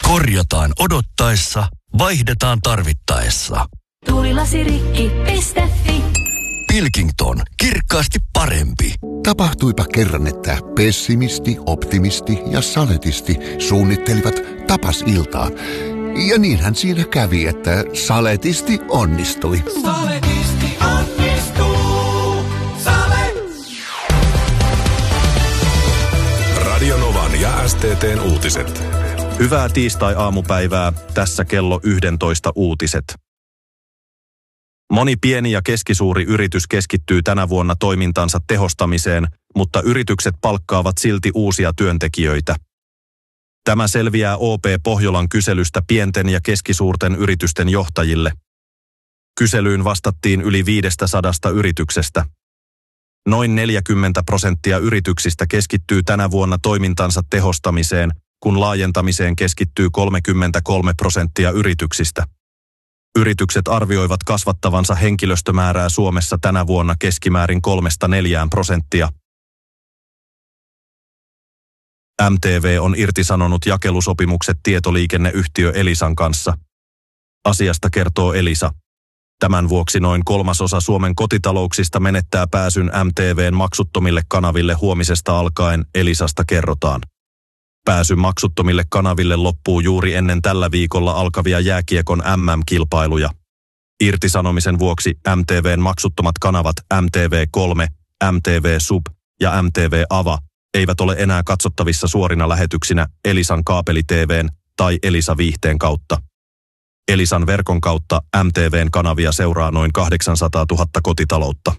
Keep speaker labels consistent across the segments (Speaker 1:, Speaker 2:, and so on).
Speaker 1: Korjataan odottaessa, vaihdetaan tarvittaessa.
Speaker 2: Tuulilasirikki.fi.
Speaker 1: Pilkington. Kirkkaasti parempi.
Speaker 3: Tapahtuipa kerran, että pessimisti, optimisti ja saletisti suunnittelivat tapasiltaa. Ja niinhän siinä kävi, että saletisti onnistui.
Speaker 4: Saletisti onnistuu. Salet!
Speaker 5: Radio Novan ja STT:n uutiset.
Speaker 6: Hyvää tiistai-aamupäivää. Tässä kello 11 uutiset. Moni pieni ja keskisuuri yritys keskittyy tänä vuonna toimintansa tehostamiseen, mutta yritykset palkkaavat silti uusia työntekijöitä. Tämä selviää OP Pohjolan kyselystä pienten ja keskisuurten yritysten johtajille. Kyselyyn vastattiin yli 500 yrityksestä. Noin 40% yrityksistä keskittyy tänä vuonna toimintansa tehostamiseen, kun laajentamiseen keskittyy 33% yrityksistä. Yritykset arvioivat kasvattavansa henkilöstömäärää Suomessa tänä vuonna keskimäärin 3-4%. MTV on irtisanonut jakelusopimukset tietoliikenneyhtiö Elisan kanssa. Asiasta kertoo Elisa. Tämän vuoksi noin 1/3 Suomen kotitalouksista menettää pääsyn MTV:n maksuttomille kanaville huomisesta alkaen, Elisasta kerrotaan. Pääsy maksuttomille kanaville loppuu juuri ennen tällä viikolla alkavia jääkiekon MM-kilpailuja. Irtisanomisen vuoksi MTV:n maksuttomat kanavat MTV3, MTV Sub ja MTV Ava eivät ole enää katsottavissa suorina lähetyksinä Elisan kaapeli-TV:n tai Elisa Viihteen kautta. Elisan verkon kautta MTV:n kanavia seuraa noin 800 000 kotitaloutta.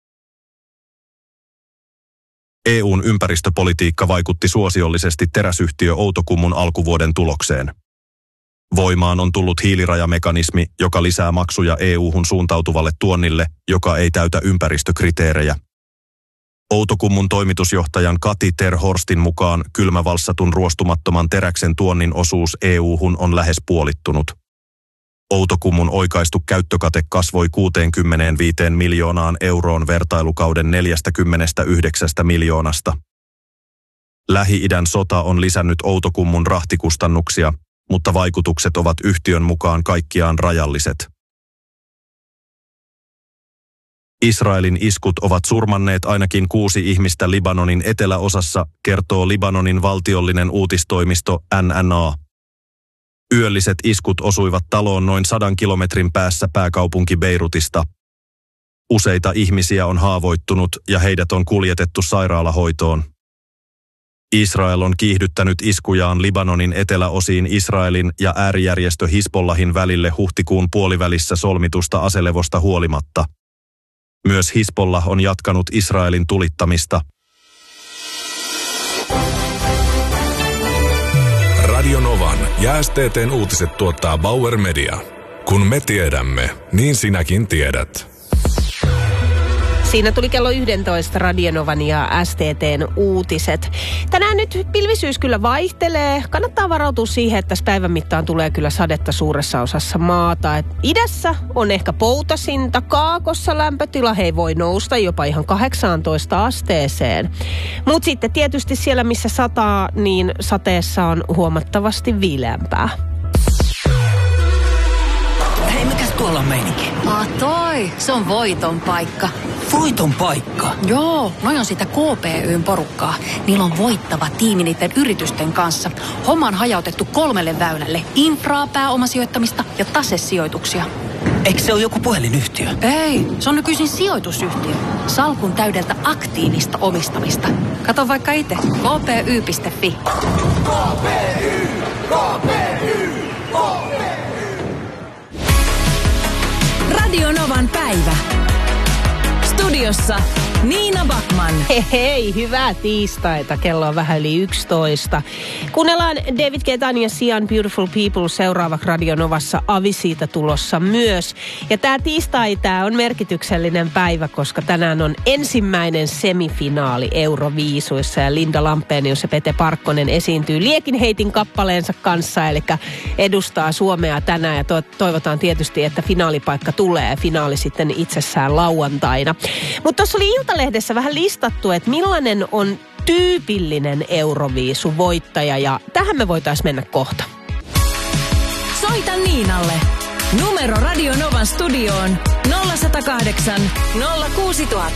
Speaker 6: EU:n ympäristöpolitiikka vaikutti suosiollisesti teräsyhtiö Outokummun alkuvuoden tulokseen. Voimaan on tullut hiilirajamekanismi, joka lisää maksuja EU:hun suuntautuvalle tuonnille, joka ei täytä ympäristökriteerejä. Outokummun toimitusjohtajan Kati Terhorstin mukaan kylmävalssatun ruostumattoman teräksen tuonnin osuus EU:hun on lähes puolittunut. Outokummun oikaistu käyttökate kasvoi 65 miljoonaan euroon vertailukauden 49 miljoonasta. Lähi-idän sota on lisännyt Outokummun rahtikustannuksia, mutta vaikutukset ovat yhtiön mukaan kaikkiaan rajalliset. Israelin iskut ovat surmanneet ainakin 6 ihmistä Libanonin eteläosassa, kertoo Libanonin valtiollinen uutistoimisto NNA. Yölliset iskut osuivat taloon noin 100 kilometrin päässä pääkaupunki Beirutista. Useita ihmisiä on haavoittunut ja heidät on kuljetettu sairaalahoitoon. Israel on kiihdyttänyt iskujaan Libanonin eteläosiin Israelin ja äärijärjestö Hisbollahin välille huhtikuun puolivälissä solmitusta aselevosta huolimatta. Myös Hisbollah on jatkanut Israelin tulittamista.
Speaker 5: Radio Novan ja STT:n uutiset tuottaa Bauer Media. Kun me tiedämme, niin sinäkin tiedät.
Speaker 7: Siinä tuli kello 11 Radio Novan ja STT:n uutiset. Tänään nyt pilvisyys kyllä vaihtelee. Kannattaa varautua siihen, että tässä päivän mittaan tulee kyllä sadetta suuressa osassa maata. Et idässä on ehkä poutasinta, kaakossa lämpötila voi nousta jopa ihan 18 asteeseen. Mutta sitten tietysti siellä, missä sataa, niin sateessa on huomattavasti viileämpää.
Speaker 8: Hei, mikäs tuolla on meininki?
Speaker 2: Toi, se on voiton paikka.
Speaker 8: Voiton paikka?
Speaker 2: Joo, noi on sitä KPY:n porukkaa. Niillä on voittava tiimi niiden yritysten kanssa. Homma on hajautettu 3 väylälle. Infraa, pääomasijoittamista ja tasesijoituksia.
Speaker 8: Eikö se ole joku puhelinyhtiö?
Speaker 2: Ei, se on nykyisin sijoitusyhtiö. Salkun täydeltä aktiivista omistamista. Kato vaikka itse. kpy.fi.
Speaker 4: KPY, KPY, KPY.
Speaker 9: Radio Novan päivä. Studiossa Niina Backman.
Speaker 7: Hei, hyvää tiistaita. Kello on vähän yli 11. Kuunnellaan David Guettan ja Sian Beautiful People seuraavaksi Radio Novassa. Avisiita tulossa myös. Ja tämä tiistai, tämä on merkityksellinen päivä, koska tänään on ensimmäinen semifinaali Euroviisuissa. Ja Linda Lampenius ja Pete Parkkonen esiintyy Liekinheitin kappaleensa kanssa. Eli edustaa Suomea tänään ja toivotaan tietysti, että finaalipaikka tulee. Finaali sitten itsessään lauantaina. Mutta tuossa oli Iltalehdessä vähän listattu, että millainen on tyypillinen Euroviisu-voittaja, ja tähän me voitaisiin mennä kohta.
Speaker 9: Soita Niinalle. Numero Radio Novan studioon 0108 06000.